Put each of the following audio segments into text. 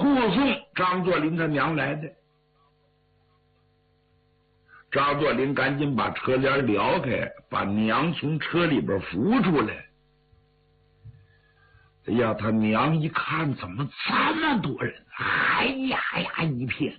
送张作霖他娘来的。张作霖赶紧把车帘撩开，把娘从车里边扶出来。哎呀，他娘一看，怎么这么多人，哎呀呀一片，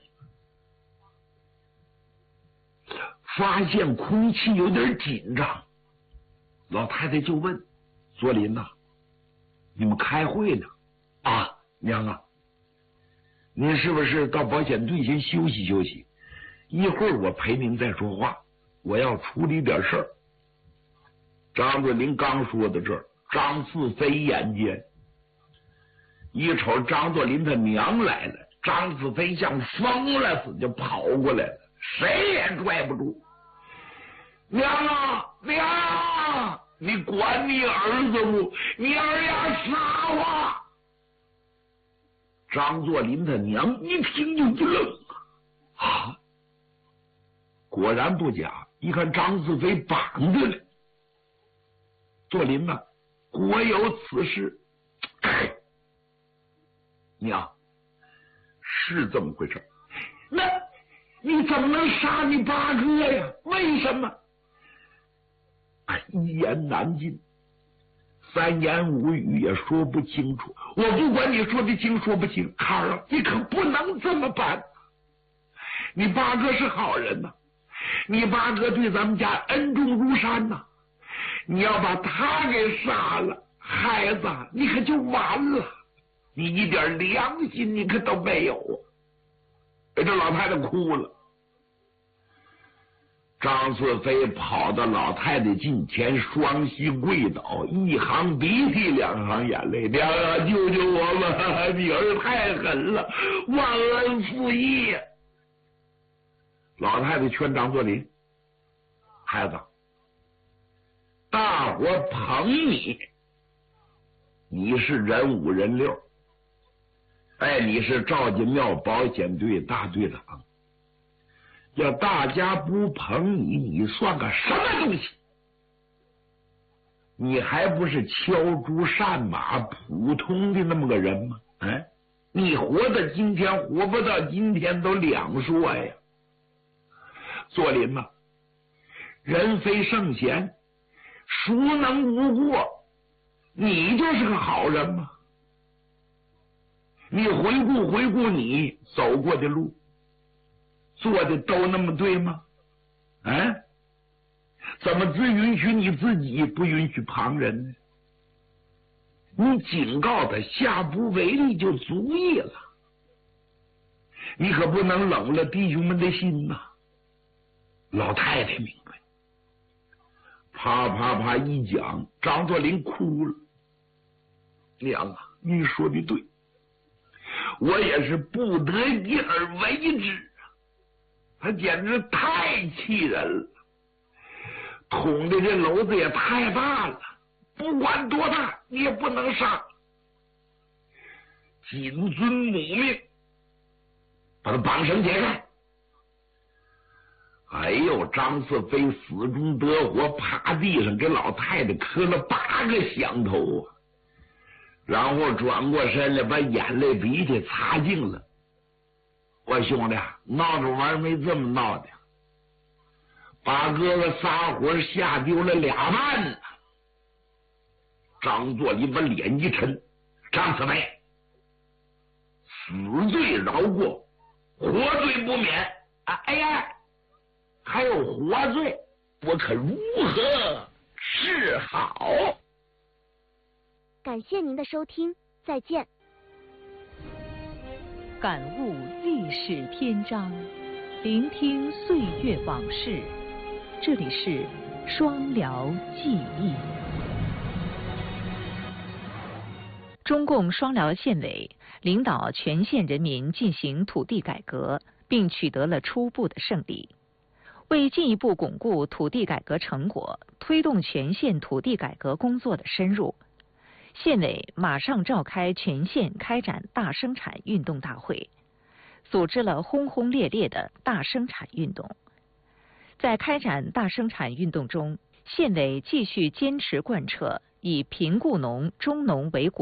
发现空气有点紧张，老太太就问作霖呐：“你们开会呢？”啊，娘啊，您是不是到保险队先休息休息？一会儿我陪您再说话，我要处理点事儿。张作霖刚说到这儿，张四飞眼尖，一瞅张作霖他娘来了，张四飞像疯了似的就跑过来了，谁也拽不住。娘啊，娘，你管你儿子不？你儿呀傻话！张作霖他娘一听就一愣啊！果然不假，一看张四飞绑着了。作霖呐，果有此事。娘，是这么回事。那你怎么能杀你八哥呀？为什么？一言难尽，三言五语也说不清楚。我不管你说得清说不清，孩儿啊，你可不能这么办。你八哥是好人呐，你八哥对咱们家恩重如山呐，你要把他给杀了，孩子你可就完了，你一点良心你可都没有啊！这老太太哭了。张四飞跑到老太太近前，双膝跪倒，一行鼻涕两行眼泪：“娘啊，救救我吧！你儿太狠了，忘恩负义。”老太太劝张作霖：“孩子，大伙捧你，你是人五人六，哎，你是赵家庙保险队大队长。要大家不捧你，你算个什么东西？你还不是敲竹扇马普通的那么个人吗？哎，你活到今天活不到今天都两说呀。作霖呐，人非圣贤，孰能无过？你就是个好人吗？你回顾你走过的路，做的都那么对吗？怎么只允许你自己，不允许旁人呢？你警告他下不为例就足矣了，你可不能冷了弟兄们的心呐。老太太明白，啪啪啪一讲，张作霖哭了。娘啊，你说的对，我也是不得已而为之。他简直太气人了，捅的这篓子也太大了，不管多大你也不能杀，谨遵母命，把他绑绳解开。哎呦，张四飞死中得活，趴地上给老太太磕了8个响头啊，然后转过身来把眼泪鼻涕擦净了。我兄弟，闹着玩没这么闹的，把哥哥仨伙吓丢了2万呢。张作霖把脸一沉：“张四飞，死罪饶过，活罪不免。哎呀，还有活罪，我可如何是好？” 感谢您的收听，再见。 感悟历史篇章，聆听岁月往事。这里是双辽记忆。中共双辽县委领导全县人民进行土地改革，并取得了初步的胜利。为进一步巩固土地改革成果，推动全县土地改革工作的深入，县委马上召开全县开展大生产运动大会，组织了轰轰烈烈的大生产运动。在开展大生产运动中，县委继续坚持贯彻以贫雇农、中农为骨